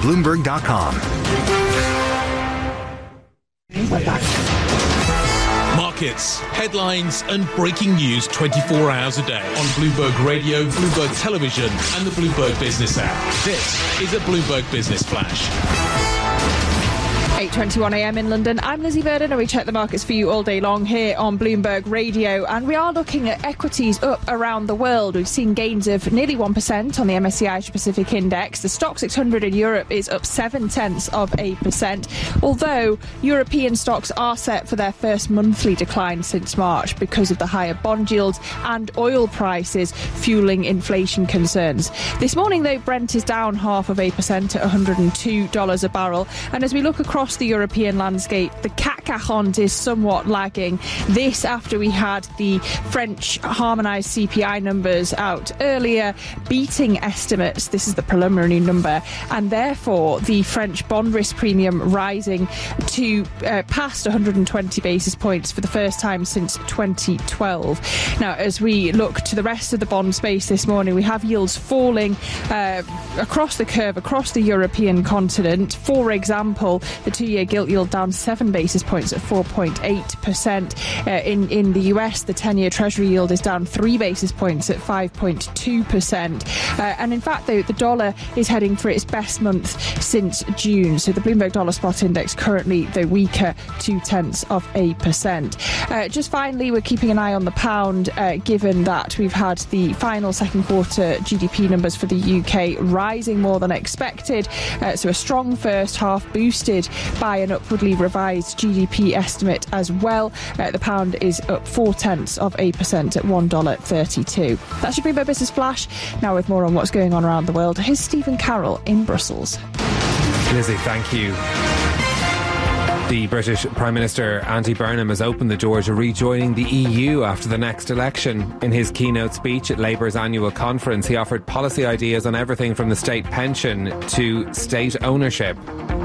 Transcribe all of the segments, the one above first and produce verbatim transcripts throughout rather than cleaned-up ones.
Bloomberg dot com. Markets, headlines and breaking news twenty-four hours a day on Bloomberg Radio, Bloomberg Television and the Bloomberg Business app. This is a Bloomberg Business Flash. eight twenty-one a m in London. I'm Lizzie Burden and we check the markets for you all day long here on Bloomberg Radio, and we are looking at equities up around the world. We've seen gains of nearly one percent on the M S C I Asia Pacific Index. The Stoxx six hundred in Europe is up seven tenths of a percent, although European stocks are set for their first monthly decline since March because of the higher bond yields and oil prices fueling inflation concerns. This morning though, Brent is down half of a percent at one hundred two dollars a barrel, and as we look across the European landscape, the C A C quarante is somewhat lagging. This after we had the French harmonised C P I numbers out earlier, beating estimates. This is the preliminary number, and therefore the French bond risk premium rising to uh, past one hundred twenty basis points for the first time since twenty twelve. Now, as we look to the rest of the bond space this morning, we have yields falling uh, across the curve, across the European continent. For example, the two-year gilt yield down seven basis points at four point eight percent. Uh, in, in the U S, the ten-year Treasury yield is down three basis points at five point two percent. Uh, and in fact, though, the dollar is heading for its best month since June. So the Bloomberg Dollar Spot Index currently, though weaker, two-tenths of a percent. Uh, just finally, we're keeping an eye on the pound, uh, given that we've had the final second quarter G D P numbers for the U K rising more than expected. Uh, so a strong first half boosted by an upwardly revised G D P estimate as well. Uh, the pound is up four tenths of a percent at one dollar thirty-two. That should be my business flash. Now with more on what's going on around the world, here's Stephen Carroll in Brussels. Lizzie, thank you. The British Prime Minister Andy Burnham has opened the door to rejoining the E U after the next election. In his keynote speech at Labour's annual conference, he offered policy ideas on everything from the state pension to state ownership.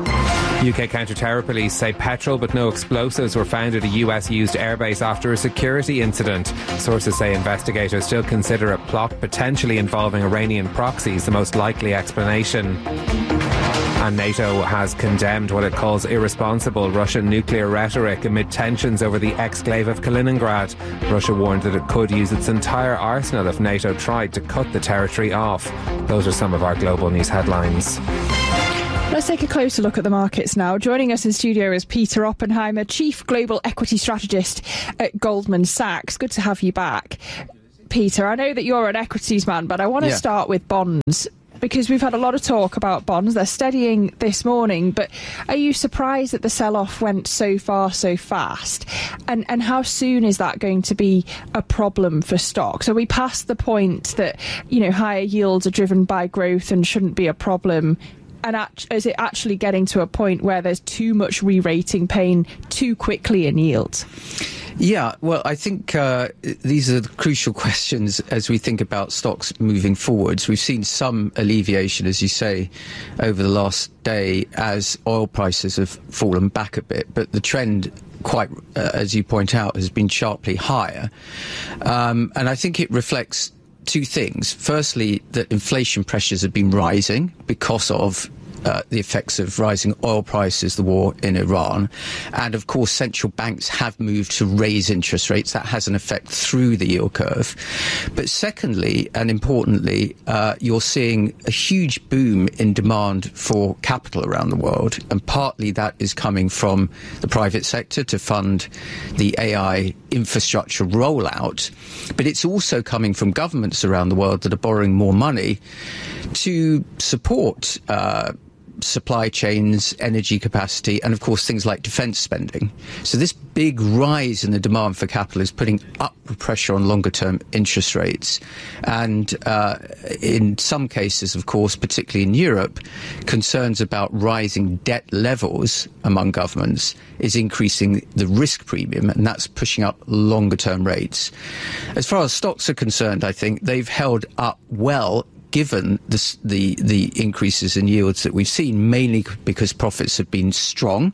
U K counter-terror police say petrol but no explosives were found at a U S-used airbase after a security incident. Sources say investigators still consider a plot potentially involving Iranian proxies the most likely explanation. And NATO has condemned what it calls irresponsible Russian nuclear rhetoric amid tensions over the exclave of Kaliningrad. Russia warned that it could use its entire arsenal if NATO tried to cut the territory off. Those are some of our global news headlines. Let's take a closer look at the markets now. Joining us in studio is Peter Oppenheimer, Chief Global Equity Strategist at Goldman Sachs. Good to have you back. Peter, I know that you're an equities man, but I want to yeah. start with bonds, because we've had a lot of talk about bonds. They're steadying this morning, but are you surprised that the sell-off went so far so fast? And and how soon is that going to be a problem for stocks? Are we past the point that, you know, higher yields are driven by growth and shouldn't be a problem? And is it actually getting to a point where there's too much re-rating pain too quickly in yields? Yeah, well, I think uh, these are the crucial questions as we think about stocks moving forwards. We've seen some alleviation, as you say, over the last day as oil prices have fallen back a bit. But the trend, quite uh, as you point out, has been sharply higher. Um, and I think it reflects two things. Firstly, that inflation pressures have been rising because of Uh, the effects of rising oil prices, the war in Iran. And of course, central banks have moved to raise interest rates. That has an effect through the yield curve. But secondly, and importantly, uh, you're seeing a huge boom in demand for capital around the world. And partly that is coming from the private sector to fund the A I infrastructure rollout. But it's also coming from governments around the world that are borrowing more money to support uh, supply chains, energy capacity, and of course things like defence spending. So this big rise in the demand for capital is putting upward pressure on longer term interest rates. And uh, in some cases, of course, particularly in Europe, concerns about rising debt levels among governments is increasing the risk premium, and that's pushing up longer term rates. As far as stocks are concerned, I think they've held up well given the, the, the increases in yields that we've seen, mainly because profits have been strong.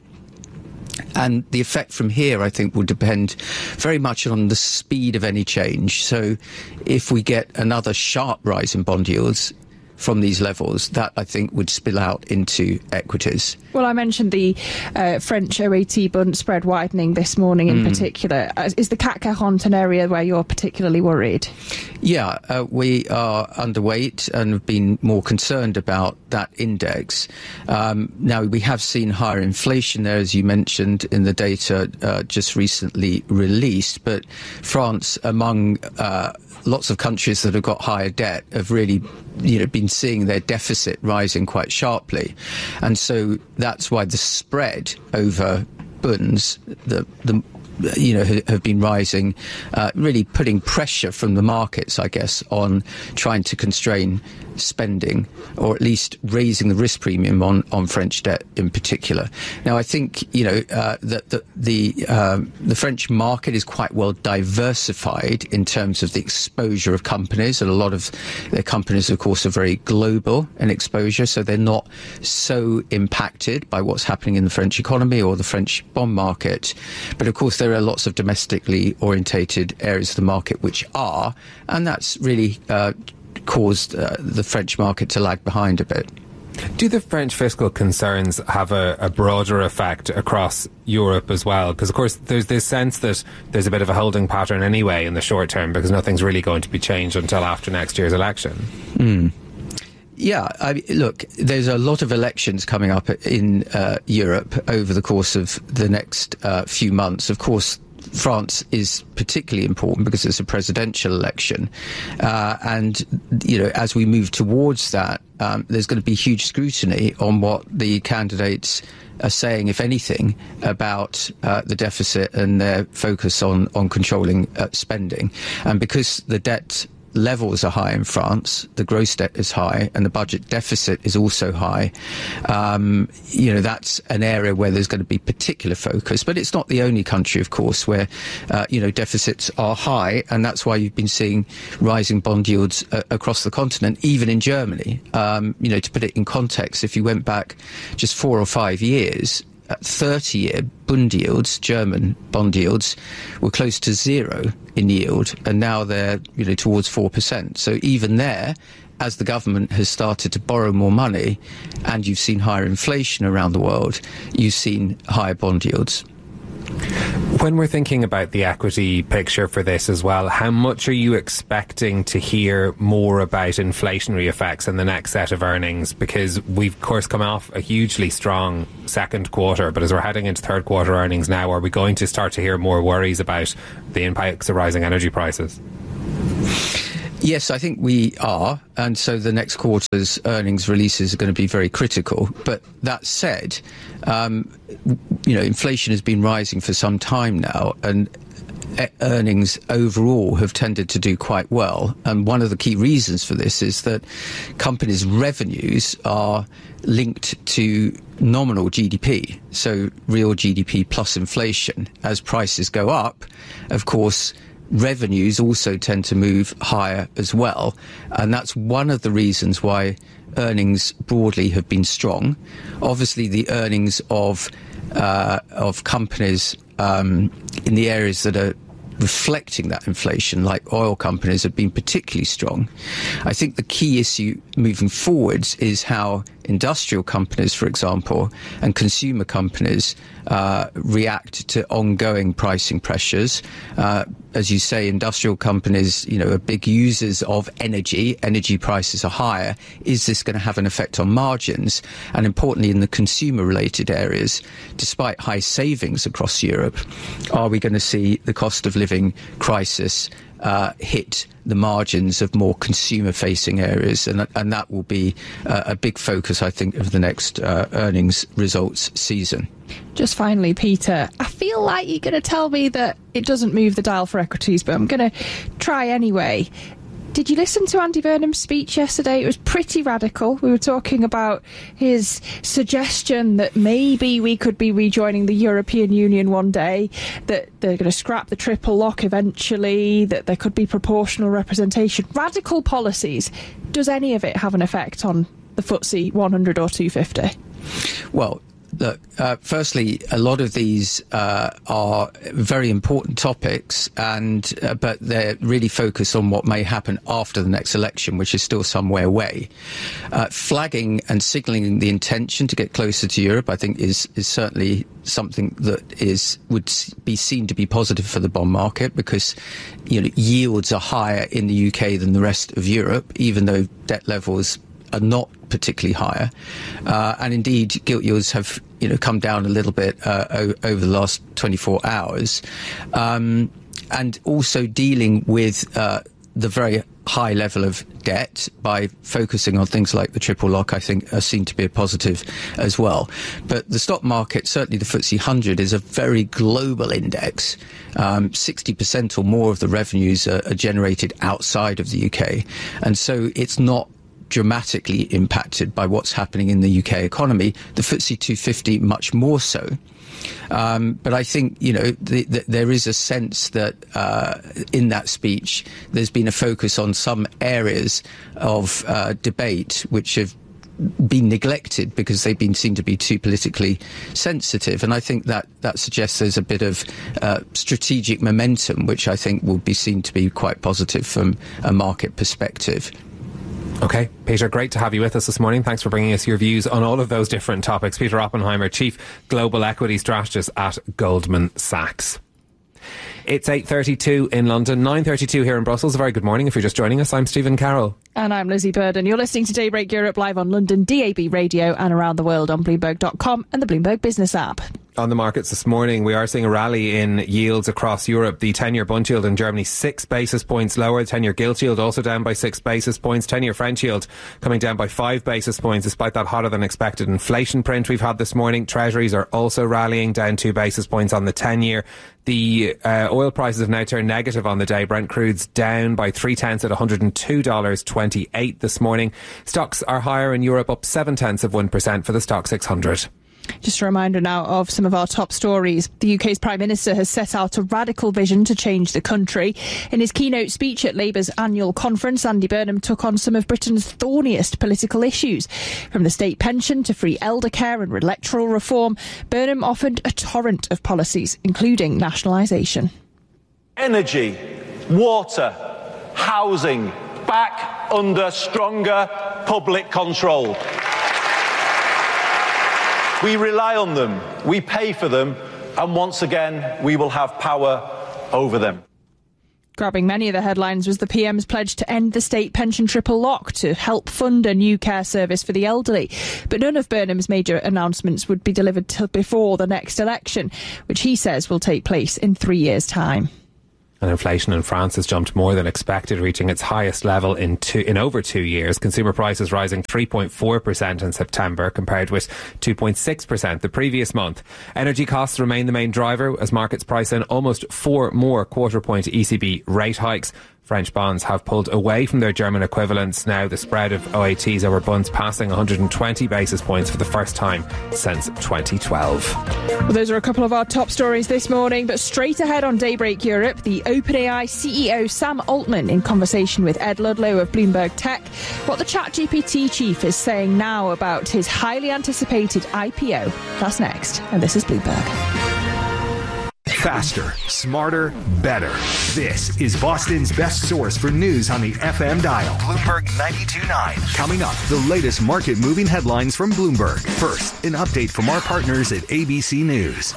And the effect from here, I think, will depend very much on the speed of any change. So if we get another sharp rise in bond yields, from these levels, that I think would spill out into equities. Well, I mentioned the uh, French O A T Bund spread widening this morning in mm. particular. Is the C A C quarante an area where you're particularly worried? Yeah, uh, we are underweight and have been more concerned about that index. Um, now, we have seen higher inflation there, as you mentioned, in the data uh, just recently released. But France, among uh, lots of countries that have got higher debt, have really you know, been seeing their deficit rising quite sharply. And so that's why the spread over bunds, the, the you know, have been rising, uh, really putting pressure from the markets, I guess, on trying to constrain spending, or at least raising the risk premium on, on French debt in particular. Now, I think, you know, uh, that the the, um, the French market is quite well diversified in terms of the exposure of companies, and a lot of their companies, of course, are very global in exposure, so they're not so impacted by what's happening in the French economy or the French bond market. But, of course, there are lots of domestically orientated areas of the market which are, and that's really uh, caused uh, the French market to lag behind a bit. Do the French fiscal concerns have a, a broader effect across Europe as well? Because, of course, there's this sense that there's a bit of a holding pattern anyway in the short term, because nothing's really going to be changed until after next year's election. Mm. Yeah, I mean, look, there's a lot of elections coming up in uh, Europe over the course of the next uh, few months. Of course, France is particularly important because it's a presidential election. Uh, and, you know, as we move towards that, um, there's going to be huge scrutiny on what the candidates are saying, if anything, about uh, the deficit and their focus on, on controlling uh, spending. And because the debt levels are high in France, the gross debt is high, and the budget deficit is also high. Um, you know, that's an area where there's going to be particular focus. But it's not the only country, of course, where, uh, you know, deficits are high, and that's why you've been seeing rising bond yields uh, across the continent, even in Germany. Um, you know, to put it in context, if you went back just four or five years, thirty-year Bund yields, German bond yields, were close to zero in yield, and now they're, you know, towards four percent. So even there, as the government has started to borrow more money, and you've seen higher inflation around the world, you've seen higher bond yields. When we're thinking about the equity picture for this as well, how much are you expecting to hear more about inflationary effects in the next set of earnings? Because we've, of course, come off a hugely strong second quarter, but as we're heading into third quarter earnings now, are we going to start to hear more worries about the impacts of rising energy prices? Yes, I think we are, and so the next quarter's earnings releases are going to be very critical. But that said, um, you know, inflation has been rising for some time now, and earnings overall have tended to do quite well. And one of the key reasons for this is that companies' revenues are linked to nominal G D P, so real G D P plus inflation. As prices go up, of course, revenues also tend to move higher as well, and that's one of the reasons why earnings broadly have been strong. Obviously, the earnings of uh, of companies um, in the areas that are reflecting that inflation, like oil companies, have been particularly strong. I think the key issue moving forwards is how industrial companies, for example, and consumer companies uh, react to ongoing pricing pressures. Uh, as you say, industrial companies, you know, are big users of energy. Energy prices are higher. Is this going to have an effect on margins? And importantly, in the consumer-related areas, despite high savings across Europe, are we going to see the cost of living crisis Uh, hit the margins of more consumer-facing areas, and, and that will be uh, a big focus, I think, of the next uh, earnings results season. Just finally, Peter, I feel like you're going to tell me that it doesn't move the dial for equities, but I'm going to try anyway. Did you listen to Andy Burnham's speech yesterday? It was pretty radical. We were talking about his suggestion that maybe we could be rejoining the European Union one day, that they're going to scrap the triple lock eventually, that there could be proportional representation. Radical policies. Does any of it have an effect on the F T S E one hundred or two fifty? Well, Look, uh, firstly, a lot of these uh, are very important topics, and uh, but they're really focused on what may happen after the next election, which is still some way away. Uh, flagging and signalling the intention to get closer to Europe, I think, is is certainly something that is would be seen to be positive for the bond market, because you know yields are higher in the U K than the rest of Europe, even though debt levels are not particularly higher, uh, and indeed gilt yields have you know come down a little bit uh, o- over the last twenty-four hours, um, and also dealing with uh, the very high level of debt by focusing on things like the triple lock, I think, are seen to be a positive as well. But the stock market, certainly the F T S E one hundred, is a very global index. Um, sixty percent or more of the revenues are, are generated outside of the U K, and so it's not dramatically impacted by what's happening in the U K economy. The F T S E two fifty much more so. Um, but I think, you know, the, the, there is a sense that uh, in that speech there's been a focus on some areas of uh, debate which have been neglected because they've been seen to be too politically sensitive. And I think that, that suggests there's a bit of uh, strategic momentum, which I think will be seen to be quite positive from a market perspective. OK, Peter, great to have you with us this morning. Thanks for bringing us your views on all of those different topics. Peter Oppenheimer, Chief Global Equity Strategist at Goldman Sachs. It's eight thirty-two in London, nine thirty-two here in Brussels. A very good morning if you're just joining us. I'm Stephen Carroll. And I'm Lizzie Burden. You're listening to Daybreak Europe live on London D A B radio and around the world on Bloomberg dot com and the Bloomberg Business app. On the markets this morning, we are seeing a rally in yields across Europe. The ten-year Bund yield in Germany, six basis points lower. The ten-year gilt yield also down by six basis points. ten-year French yield coming down by five basis points, despite that hotter than expected inflation print we've had this morning. Treasuries are also rallying, down two basis points on the ten-year. The uh, oil prices have now turned negative on the day. Brent crude's down by three tenths at one hundred two dollars twenty-eight this morning. Stocks are higher in Europe, up seven tenths of one percent for the Stock six hundred. Just a reminder now of some of our top stories. The U K's Prime Minister has set out a radical vision to change the country. In his keynote speech at Labour's annual conference, Andy Burnham took on some of Britain's thorniest political issues. From the state pension to free elder care and electoral reform, Burnham offered a torrent of policies, including nationalisation. Energy, water, housing, back under stronger public control. We rely on them, we pay for them, and once again, we will have power over them. Grabbing many of the headlines was the P M's pledge to end the state pension triple lock to help fund a new care service for the elderly. But none of Burnham's major announcements would be delivered till before the next election, which he says will take place in three years' time. And inflation in France has jumped more than expected, reaching its highest level in two, in over two years. Consumer prices rising three point four percent in September, compared with two point six percent the previous month. Energy costs remain the main driver as markets price in almost four more quarter-point E C B rate hikes. French bonds have pulled away from their German equivalents. Now the spread of O A Ts over bunds passing one hundred twenty basis points for the first time since twenty twelve. Well, those are a couple of our top stories this morning, but straight ahead on Daybreak Europe, the OpenAI C E O Sam Altman in conversation with Ed Ludlow of Bloomberg Tech, what the ChatGPT chief is saying now about his highly anticipated I P O. That's next, and this is Bloomberg. Faster, smarter, better. This is Boston's best source for news on the F M dial. Bloomberg ninety-two point nine. Coming up, the latest market-moving headlines from Bloomberg. First, an update from our partners at A B C News.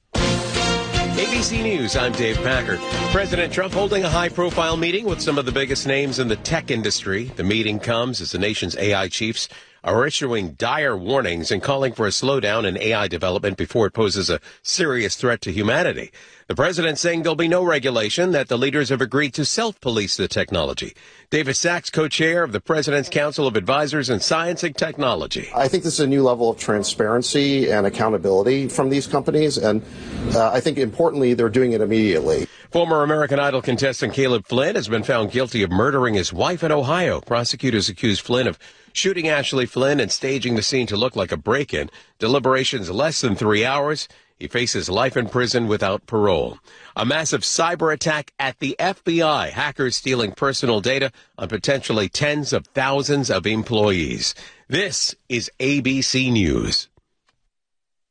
A B C News, I'm Dave Packer. President Trump holding a high-profile meeting with some of the biggest names in the tech industry. The meeting comes as the nation's A I chiefs are issuing dire warnings and calling for a slowdown in A I development before it poses a serious threat to humanity. The president saying there'll be no regulation, that the leaders have agreed to self-police the technology. David Sachs, co-chair of the President's Council of Advisors in Science and Technology. I think this is a new level of transparency and accountability from these companies, and uh, I think importantly, they're doing it immediately. Former American Idol contestant Caleb Flynn has been found guilty of murdering his wife in Ohio. Prosecutors accuse Flynn of shooting Ashley Flynn and staging the scene to look like a break-in. Deliberations less than three hours. He faces life in prison without parole. A massive cyber attack at the F B I. Hackers stealing personal data on potentially tens of thousands of employees. This is A B C News.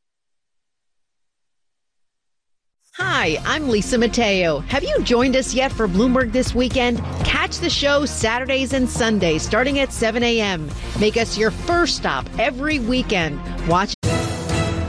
Hi, I'm Lisa Mateo. Have you joined us yet for Bloomberg This Weekend? Catch the show Saturdays and Sundays starting at seven a.m. Make us your first stop every weekend. Watch